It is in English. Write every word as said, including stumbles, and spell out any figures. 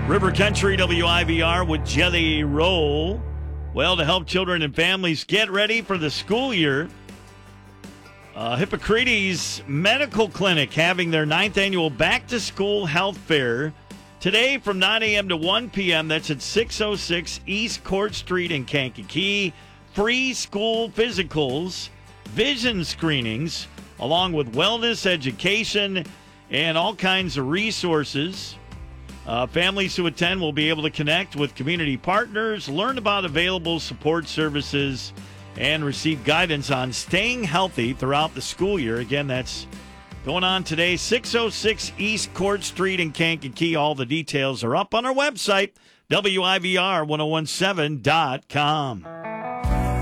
River Country W I V R with Jelly Roll. Well, to help children and families get ready for the school year, uh, Hippocrates Medical Clinic having their ninth annual back-to-school health fair today from nine a.m. to one p.m. That's at six oh six East Court Street in Kankakee. Free school physicals, vision screenings, along with wellness education and all kinds of resources. Uh, families who attend will be able to connect with community partners, learn about available support services, and receive guidance on staying healthy throughout the school year. Again, that's going on today, six oh six East Court Street in Kankakee. All the details are up on our website, W I V R ten seventeen dot com.